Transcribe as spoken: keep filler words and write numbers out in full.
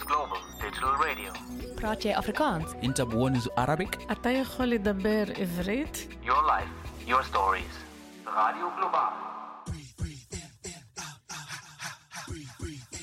Global Digital Radio. praat jy Afrikaans? انت بونز Arabic? אתה יכול לדבר עברית? Your life, your stories. Radio Global. Breathe, breathe in, in, out, out, out, breathe, breathe